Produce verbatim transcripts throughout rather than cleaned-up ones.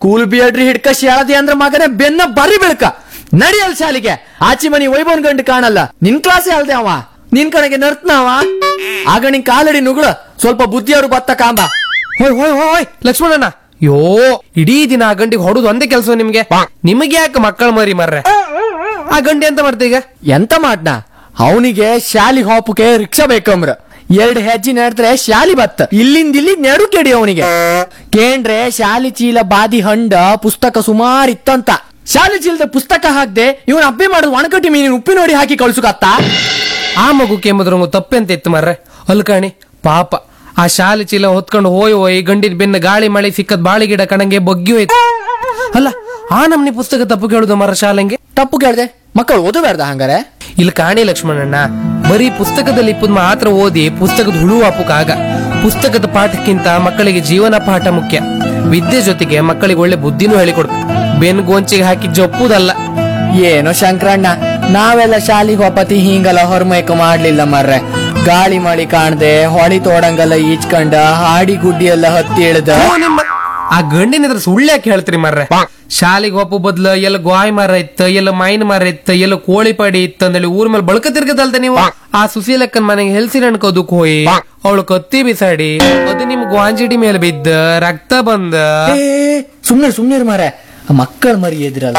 Cool ಬಿಯಡ್ರಿ ಹಿಡ್ಕ ಶಾಳದಿ ಅಂದ್ರ ಮಗನೇ ಬೆನ್ನ ಬರಿ ಬೆಳ್ಕ ನಡಿಯಲ್ ಶಾಲಿಗೆ. ಆಚಿ ಮನಿ ವೈಭವನ್ ಗಂಡು ಕಾಣಲ್ಲ, ನಿನ್ ಕ್ಲಾಸೇ ಅಲ್ದೆ ಅವ, ನಿನ್ ಕಡೆಗೆ ನರ್ತನವ. ಆಗ ನಿನ್ ಕಾಲಡಿ ನುಗ್ಳ ಸ್ವಲ್ಪ ಬುದ್ಧಿಯವರು ಬತ್ತ ಕಾಂಬ. ಹೋಯ್ ಹೋಯ್ ಹೋಯ್ ಲಕ್ಷ್ಮಣಣ್ಣ, ಯೋ ಇಡೀ ದಿನ ಆ ಗಂಡಿಗೆ ಹೊಡುದು ಒಂದೇ ಕೆಲಸ ನಿಮ್ಗೆ. ನಿಮಗೆ ಯಾಕೆ ಮಕ್ಕಳ ಮರಿ ಮರ್ರೆ? ಆ ಗಂಡಿ ಎಂತ ಮಾಡ್ತ ಈಗ? ಎಂತ ಮಾಡ್ನ, ಅವನಿಗೆ ಶಾಲಿ ಹೋಪಕ್ಕೆ ರಿಕ್ಷಾ ಬೇಕಂಬ್ರ. ಎರಡ್ ಹೆಜ್ಜೆ ನಡೆದ್ರೆ ಶಾಲಿ ಬತ್ತ, ಇಲ್ಲಿಂದ ಇಲ್ಲಿ ನೆಡು ಕೆಡಿ ಅವನಿಗೆ. ಕೇಂದ್ರೆ ಶಾಲಿ ಚೀಲ ಬಾದಿ ಹಂಡ ಪುಸ್ತಕ ಸುಮಾರು ಇತ್ತಂತ. ಶಾಲಿ ಚೀಲದ ಪುಸ್ತಕ ಹಾಕ್ದೆ ಇವನ್ ಅಬ್ಬೆ ಮಾಡುದು ಒಣಕಟ್ಟಿ ಮೀನಿನ ಉಪ್ಪಿ ನೋಡಿ ಹಾಕಿ ಕಳ್ಸುಕತ್ತ. ಆ ಮಗು ಕೆಮ್ಮದ್ರಂಗು ತಪ್ಪೆಂತ ಇತ್ತು ಮರ್ರೆ. ಅಲ್ಕಾಣಿ ಪಾಪ ಆ ಶಾಲೆ ಚೀಲ ಹೊತ್ಕೊಂಡು ಹೋಯ್ ಹೋಯ್ ಗಂಡಿನ ಬೆನ್ನ ಗಾಳಿ ಮಳೆ ಸಿಕ್ಕದ್ ಬಾಳಿ ಗಿಡ ಕಣಂಗೆ ಬಗ್ಗಿ ಹೋಯ್ತು. ಅಲ್ಲ ಆ ನಮ್ನಿ ಪುಸ್ತಕ ತಪ್ಪು ಕೇಳುದು ಮರ ಶಾಲೆಂಗೆ? ತಪ್ಪು ಕೇಳ್ದೆ, ಮಕ್ಕಳು ಓದಬೇಡ್ದ ಹಂಗಾರೆ? ಇಲ್ಲಿ ಕಾಣಿ ಲಕ್ಷ್ಮಣಣ್ಣ, ಬರೀ ಪುಸ್ತಕದಲ್ಲಿ ಇಪ್ಪದ್ ಮಾತ್ರ ಓದಿ ಪುಸ್ತಕದ ಹುಳು ಹಾಪುಕಾಗ. ಪುಸ್ತಕದ ಪಾಠಕ್ಕಿಂತ ಮಕ್ಕಳಿಗೆ ಜೀವನ ಪಾಠ ಮುಖ್ಯ. ವಿದ್ಯೆ ಜೊತೆಗೆ ಮಕ್ಕಳಿಗೆ ಒಳ್ಳೆ ಬುದ್ಧಿನೂ ಹೇಳಿಕೊಡು. ಬೆನ್ ಗೋಂಚಿಗೆ ಹಾಕಿ ಜಪ್ಪುದಲ್ಲ. ಏನೋ ಶಂಕರಣ್ಣ, ನಾವೆಲ್ಲ ಶಾಲಿಗೆ ಹೋಪತಿ ಹಿಂಗಲ್ಲ ಹೊರಮೈಕ ಮಾಡ್ಲಿಲ್ಲ ಮರ್ರೆ. ಗಾಳಿ ಮಳಿ ಕಾಣ್ದೆ ಹೊಳಿ ತೋಡಂಗಲ್ಲ ಈಚ್ಕಂಡ ಹಾಡಿ ಗುಡ್ಡಿ ಎಲ್ಲ ಹತ್ತಿ ಇಳ್ದ. ಆ ಗಂಡಿನ ಇದ್ರ ಸುಳ್ಳ್ಯಾಕೆ ಹೇಳ್ತೀರಿ ಮರ್ರೆ? ಶಾಲಿಗೆ ಒಪ್ಪು ಬದ್ಲ ಎಲ್ಲ ಗಾಯ್ ಮರ ಇತ್ತ, ಎಲ್ಲ ಮೈನ್ ಮರ ಇತ್ತ, ಎಲ್ಲ ಕೋಳಿ ಪಡಿ ಇತ್ತ ಅಂದೇಳಿ ಊರ್ ಮೇಲೆ ಬಳಕ ತಿರ್ಗದಲ್ದ ನೀವು. ಆ ಸುಶೀಲಕ್ಕನ್ ಮನೆಗೆ ಹೆಲ್ಸಿನ ಅನ್ಕೋದಕ್ ಹೋಯಿ ಅವಳು ಕತ್ತಿ ಬಿಸಾಡಿ ಅದು ನಿಮ್ ಗ್ವಾಂಜಿಡಿ ಮೇಲೆ ಬಿದ್ದ ರಕ್ತ ಬಂದ. ಸುಮ್ನೆ ಸುಮ್ನೆ ಮಾರ, ಮಕ್ಕಳ ಮರಿ ಎದ್ರಲ್ಲ.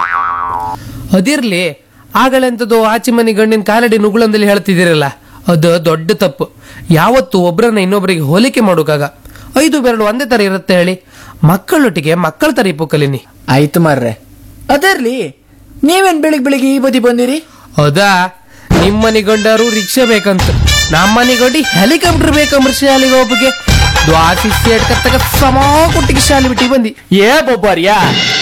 ಅದಿರ್ಲಿ, ಆಗಲೆಂತದ್ದು ಆಚೆ ಮನೆ ಗಂಡಿನ ಕಾಲಡಿ ನುಗ್ಳಂದಲ್ಲಿ ಹೇಳ್ತಿದ್ದೀರಲ್ಲ, ಅದು ದೊಡ್ಡ ತಪ್ಪು. ಯಾವತ್ತು ಒಬ್ರನ್ನ ಇನ್ನೊಬ್ಬರಿಗೆ ಹೋಲಿಕೆ ಮಾಡೋಕಾಗ. ಐದು ಬೆರಳು ಒಂದೇ ತರ ಇರುತ್ತೆ ಹೇಳಿ. ಮಕ್ಕಳೊಟ್ಟಿಗೆ ಮಕ್ಕಳ ತರ ಇಪ್ಪು ಕಲೀನಿ. ಆಯ್ತು ಮಾರ್ರೆ, ಅದರ್ಲಿ ನೀವೇನ್ ಬೆಳಿಗ್ ಬೆಳಿಗ್ಗೆ ಈ ಬದಿ ಬಂದಿರಿ? ಹೌದಾ, ನಿಮ್ಮನಿ ಗಂಡರು ರಿಕ್ಷಾ ಬೇಕಂತ, ನಮ್ಮನಿ ಗಂಡಿ ಹೆಲಿಕಾಪ್ಟರ್ ಬೇಕಂಬ್ರ ಶಾಲೆಗೆ ಒಬ್ಬಗೆ ದ್ವಾಸಿ ಸೇಟ್ ಕತ್ತಗ ಸಮ ಕೊಟ್ಟಿಗೆ ಶಾಲೆ ಬಿಟ್ಟಿ ಬಂದಿ. ಏ ಬೊಬ್ಬಾರಿಯಾ